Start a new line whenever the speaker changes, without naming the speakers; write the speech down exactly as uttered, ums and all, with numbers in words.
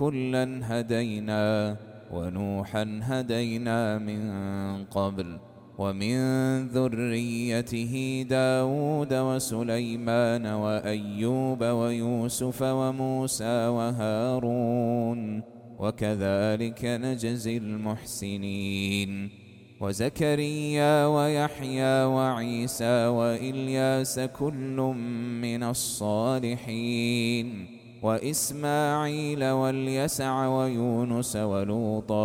كلا هدينا ونوحا هدينا من قبل ومن ذريته داود وسليمان وأيوب ويوسف وموسى وهارون وكذلك نجزي المحسنين وزكريا ويحيى وعيسى وإلياس كل من الصالحين وإسماعيل واليسع ويونس ولوطا